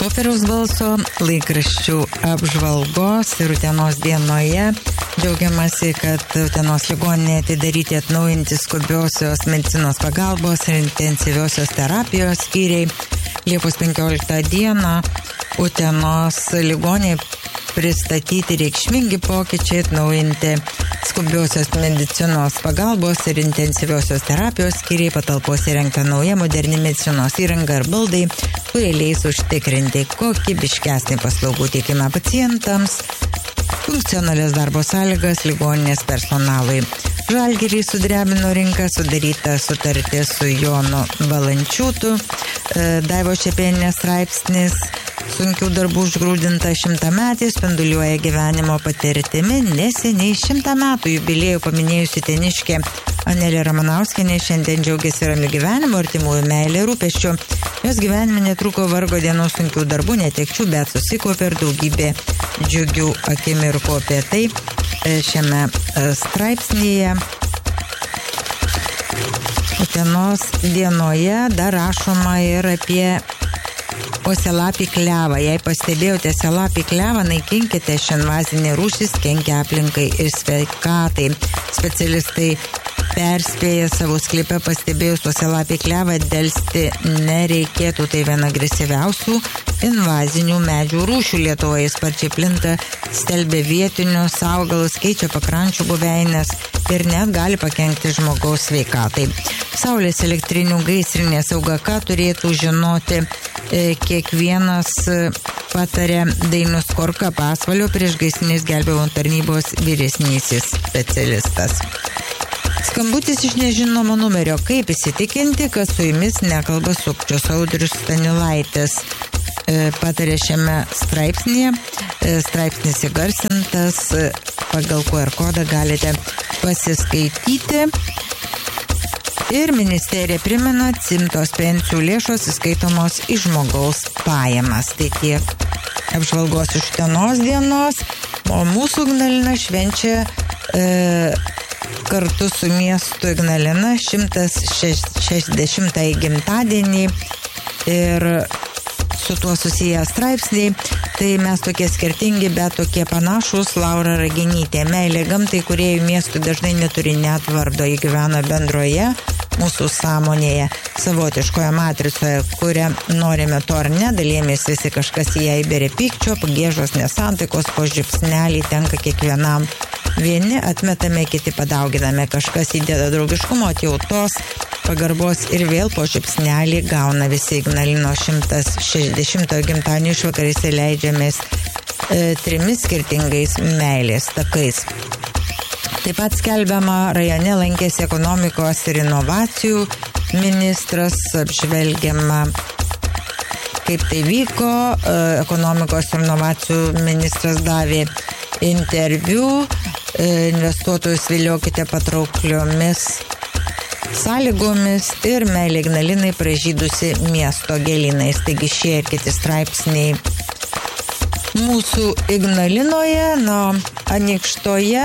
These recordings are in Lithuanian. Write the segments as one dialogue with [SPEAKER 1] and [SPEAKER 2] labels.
[SPEAKER 1] Popieriaus balso laikraščių apžvalgos ir Utenos dienoje džiaugiamasi, kad Utenos ligoninėje atidaryti atnaujinti skubiosios medicinos pagalbos ir intensyviosios terapijos skyriai. Liepos 15 dieną Utenos ligoninėje pristatyti reikšmingi pokyčiai, atnaujinti skubiosios medicinos pagalbos ir intensyviosios terapijos skyriai, patalpos įrengta nauja moderni medicinos įranga ir baldai, kurie leis užtikrinti kokybiškesnį paslaugų teikimą pacientams, funkcionalias darbo sąlygas ligoninės personalui. Žalgirį sudrebino rinką, sudaryta sutartis su Jonu Valančiūtu, Daivo Šepienės straipsnis, sunkių darbų užgrūdinta 100-metė, spinduliuoja gyvenimo patirtimi, neseniai 100 metų jubiliejų paminėjusi teniškė Anelė Ramanauskienė šiandien džiaugiasi ramiu gyvenimu, artimųjų meilė, rūpesčiu. Jos gyvenime netruko vargo dienų sunkių darbų, netekčių, bet susikaupė ir daugybė džiugių akimirkų. Apie tai šiame straipsnyje Utenos dienoje dar rašoma ir apie uosialapį klevą. Jei pastebėjote uosialapį klevą, naikinkite, ši invazinė rūšis kenkia aplinkai ir sveikatai. Specialistai perspėja savo sklype pastebėjus uosialapį klevą, delsti nereikėtų. Tai viena agresyviausių invazinių medžių rūšių Lietuvoje, sparčiai plinta, stelbia vietinius augalus, keičia pakrančių buveinės ir net gali pakenkti žmogaus sveikatai. Saulės elektrinių gaisrinė sauga, ką turėtų žinoti kiekvienas, patarė Dainius Korka, Pasvalio priešgaisrinės gelbėjimo tarnybos vyresnysis specialistas. Skambutis iš nežinomo numerio. Kaip įsitikinti, kad su jumis nekalba sukčius? Audrius Stanilaitis patarė šiame straipsnėje. Straipsnis įgarsintas, pagal QR kodą galite pasiskaityti. Ir ministerija primena, cimtos pensijų lėšos įskaitomos į žmogaus pajamas. Tai tiek apžvalgos iš Utenos dienos, o mūsų Ignalina švenčia kartu su miestu Ignalina 160 gimtadienį ir su tuo susiję straipsniai. Tai mes tokie skirtingi, bet tokie panašus. Laura Raginytė, meilė gamtai, kūrėjų miestų dažnai neturi net vardo, jį gyvena bendroje mūsų sąmonėje, savotiškoje matricoje, kurią norime to ar ne, dalėmės visi, kažkas į ją įberė pykčio, pagėžos, nesantaikos, po žiupsnelį tenka kiekvienam. Vieni atmetame, kiti padauginame, kažkas įdeda draugiškumo, atjautos, pagarbos ir vėl po žiupsnelį gauna visi. Ignalino 160 gimtadienio išvakarėse leidžiamės 3 skirtingais meilės takais. Taip pat skelbiama, rajone lankėsi ekonomikos ir inovacijų ministras, apžvelgiama, kaip tai vyko. Ekonomikos ir inovacijų ministras davė interviu, investuotojus viliokite patraukliomis sąlygomis ir meilė Ignalinai pražydusi miesto gėlynais. Taigi šie ir kiti straipsniai mūsų Ignalinoje, Anykštoje.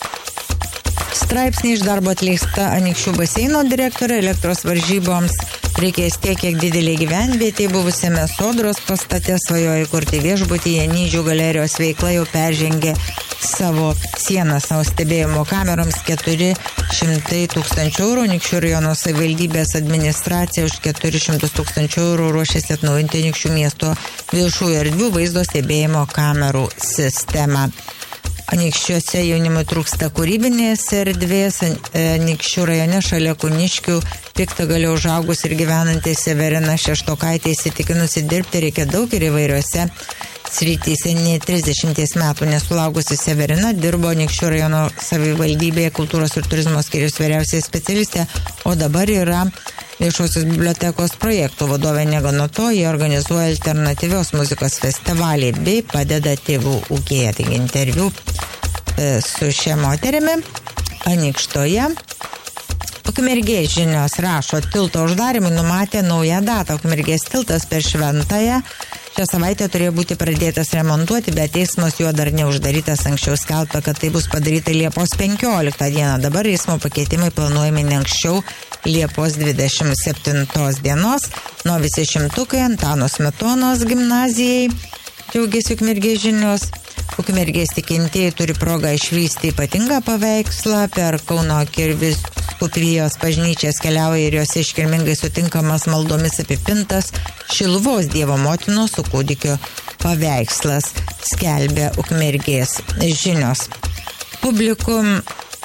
[SPEAKER 1] Straipsnį iš darbo atleista Anykščių baseino direktorė, elektros varžyboms reikės tiek, kiek didelė gyvenvietė buvusiame Sodros pastate, svajoja įkurti viešbutį, Anyžių galerijos veikla jau peržengė savo sienas, o stebėjimo kameroms 400 tūkstančių eurų. Anykščių rajono savivaldybės administracija už 400 tūkstančių eurų ruošiasi atnaujinti Anykščių miesto viešųjų erdvių vaizdo stebėjimo kamerų sistemą. Anykščiuose jaunimui trūksta kūrybinės erdvės. Anykščių rajone šalia Kuniškių Piktagaliu užaugus ir gyvenanti Severina Šeštokaitė įsitikinusi dirbti reikia daug ir įvairiuose srityse. Nei 30 metų nesulaukusi Severina dirbo Anykščių rajono savivaldybėje kultūros ir turizmo skyriaus vyriausiai specialistė, o dabar yra viešosios bibliotekos projektų vadovė. Negana to, jie organizuoja alternatyvios muzikos festivalį bei padeda tėvų ūkyje. Taigi interviu su šia moterimi Anykštoje. Ukmergės žinios rašo, tilto uždarimui numatė naują datą. Ukmergės tiltas per Šventąją Šią savaitę turėjo būti pradėtas remontuoti, bet teismas jo dar neuždarytas, anksčiau skelbta, kad tai bus padaryta Liepos 15 dieną. Dabar eismo pakeitimai planuojami ne anksčiau Liepos 27 dienos. Nuo visi šimtukai Antano Smetonos gimnazijai. Džiaugiasi Ukmergės žinios. Ukmergės tikintieji turi progą išvysti ypatingą paveikslą. Per Kauno Kirviskupijos bažnyčias keliauja ir jos iškilmingai sutinkamas maldomis apipintas Šiluvos Dievo motinos su kūdikio paveikslas, skelbia Ukmergės žinios. Publikum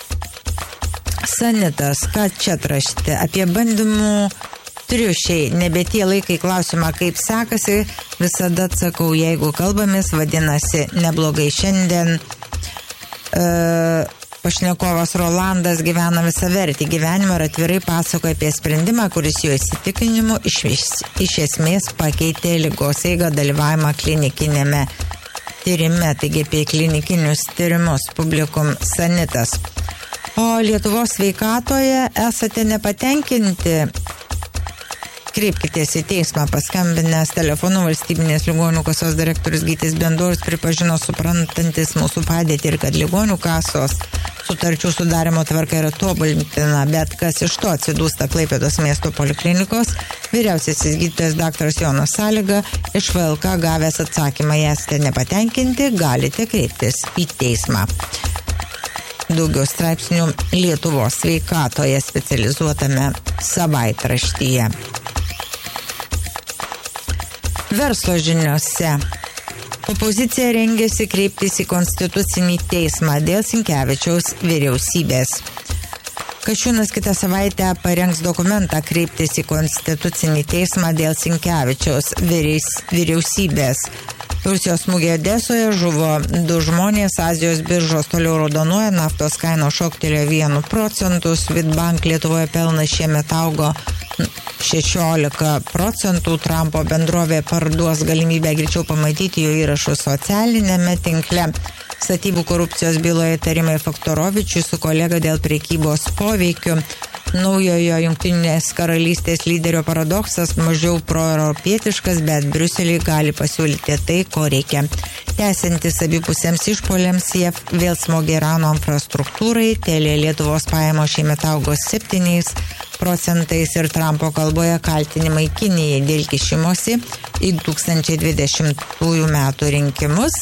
[SPEAKER 1] Sanitas, ką čia atrašti? Apie bandymų triušiai, nebe tie laikai klausimą, kaip sekasi, visada atsakau, jeigu kalbamės, vadinasi, neblogai šiandien. Pašnekovas Rolandas gyvena visavertį gyvenimą ir atvirai pasakoja apie sprendimą, kuris jo įsitikinimu iš esmės pakeitė ligos eigą, dalyvavimą klinikinėme tyrime, taigi apie klinikinius tyrimus. Publikum Sanitas. O Lietuvos sveikatoje esate nepatenkinti? Kreipkitės į teismą. Paskambinęs telefonu Valstybinės ligonių kasos direktorius Gytis Bendorius pripažino suprantantis mūsų padėtį ir kad ligonių kasos sutarčių sudarimo tvarka yra tobulintina, bet kas iš to atsidūsta Klaipėdos miesto poliklinikos, vyriausiasis gydytojas daktaras Jonas Sąlyga iš VLK gavęs atsakymą, jei esate nepatenkinti, galite kreiptis į teismą. Daugiau straipsnių Lietuvos sveikatoje specializuotame savaitraštyje. Verslo žiniose. Opozicija rengėsi kreiptis į Konstitucinį teismą dėl Sinkevičiaus vyriausybės. Kasčiūnas kitą savaitę parengs dokumentą kreiptis į Konstitucinį teismą dėl Sinkevičiaus vyriausybės. Rusijos smūgio Odesoje žuvo 2 žmonės, Azijos biržos toliau raudonuoja, naftos kainos šoktelėjo 1%, Swedbank Lietuvoje pelnas šiemet augo 16%, Trumpo bendrovė parduos galimybę greičiau pamatyti jo įrašus socialinėme tinkle. Statybų korupcijos byloje įtarimai Faktorovičiui su kolega dėl prekybos poveikiu. Naujojo Jungtinės karalystės lyderio paradoksas mažiau proeuropietiškas, bet Briuseliui gali pasiūlyti tai, ko reikia. Tęsiantis abipusiems išpuoliams, JAV vėl smogė Irano infrastruktūrai, Telia Lietuvos pajamos šiemet augo 7% ir Trumpo kalboje kaltinimai Kinijai dėl kišimosi į 2020 metų rinkimus.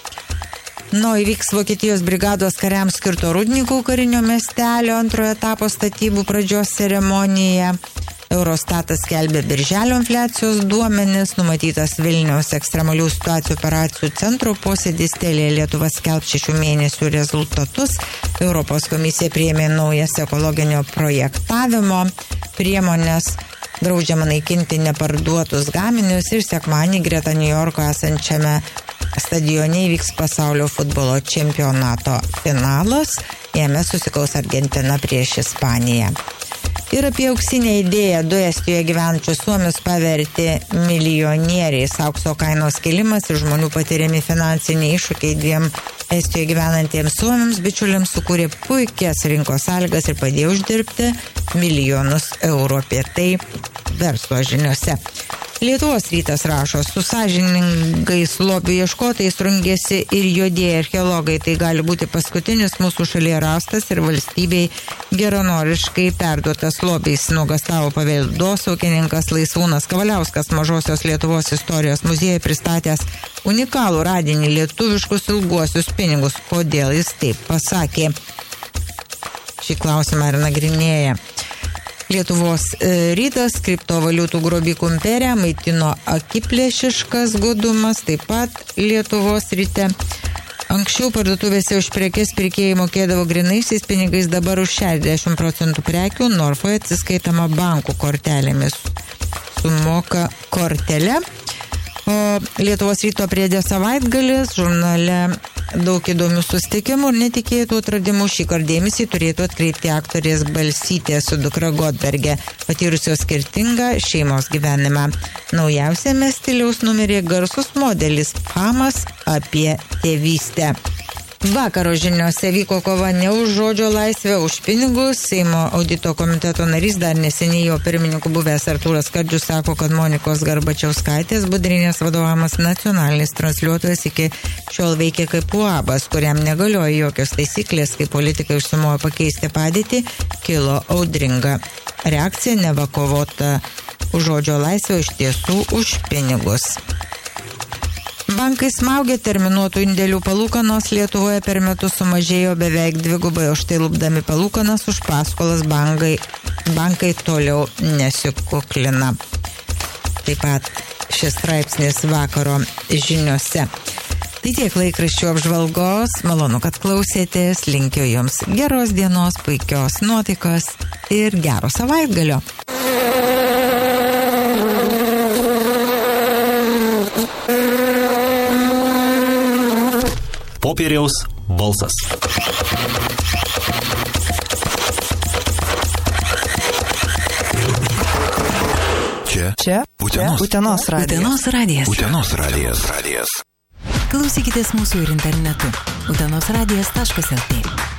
[SPEAKER 1] Įvyks Vokietijos brigados kariams skirto Rūdnikų karinio miestelio antrojo etapo statybų pradžios ceremonija. Eurostatas skelbė birželio infliacijos duomenis, numatytas Vilniaus ekstremalių situacijų operacijų centro posėdis, Telia Lietuva skelbs 6 mėnesių rezultatus. Europos komisija priėmė naujas ekologinio projektavimo priemonės. Draudžiama naikinti neparduotus gaminius ir sekmadienį greta Niujorko esančiame stadione įvyks pasaulio futbolo čempionato finalas. Jame susikaus Argentina prieš Ispaniją. Ir apie auksinę idėją 2 Estijoje gyvenančius suomius pavertė milijonieriais. Aukso kainos kilimas ir žmonių patiriami finansiniai iššūkiai 2 Estijoje gyvenantiems suomiams bičiuliams sukūrė puikias rinkos sąlygas ir padėjo uždirbti milijonus eurų. Apie tai verslo žiniose. Lietuvos rytas rašo, su sąžiningais lobių ieškotojais rungėsi ir juodieji archeologai. Tai gali būti paskutinis mūsų šalyje rastas ir valstybei geranoriškai perduotas lobis, nuogąstavo paveldosaugininkas Laisvūnas Kavaliauskas Mažosios Lietuvos istorijos muziejuje pristatęs unikalų radinį lietuviškus ilguosius pinigus. Kodėl jis taip pasakė? Šį klausimą ir nagrinėja Lietuvos rytas, kriptovaliutų grobikų imperija, maitino akiplėšiškas godumas, taip pat Lietuvos ryte. Anksčiau parduotuvėse už prekes pirkėjai mokėdavo grynaisiais pinigais, dabar už 60% prekių Norfoje atsiskaitama bankų kortelėmis. Sumoka kortelę. O Lietuvos ryto priedė savaitgalis, žurnale daug įdomių susitikimų ir netikėtų atradimų. Šį kartą dėmesį turėtų atkreipti aktorės Balsytė su dukra Godberge, patyrusios skirtingą šeimos gyvenimą. Naujausiame stiliaus numeryje garsus modelis Famas apie tėvystę. Vakaro žiniuose vyko kova ne už žodžio laisvę, už pinigus. Seimo audito komiteto narys, dar neseniai jo pirmininku buvęs Artūras Skardžius, sako, kad Monikos Garbačiauskaitės Budrinės vadovavimas nacionalinis transliuotojas iki šiol veikia kaip UABas, kuriam negalioja jokios taisyklės, kai politikai užsimojo pakeisti padėtį, kilo audringa reakcija, neva kovota už žodžio laisvę, iš tiesų už pinigus. Bankai smaugia, terminuotų indėlių palūkanos Lietuvoje per metus sumažėjo beveik dvigubai, o štai lupdami palūkanas už paskolas bankai toliau nesikuklina. Taip pat šis straipsnis vakaro žiniuose. Tai tiek laikraščių apžvalgos, malonu, kad klausėtės, linkiu jums geros dienos, puikios nuotaikos ir gero savaitgalio.
[SPEAKER 2] Popieriaus balsas.
[SPEAKER 3] Čia Utenos radijas.
[SPEAKER 4] Utenos radijas.
[SPEAKER 3] Klausykitės mūsų ir internetu. utenosradijas.lt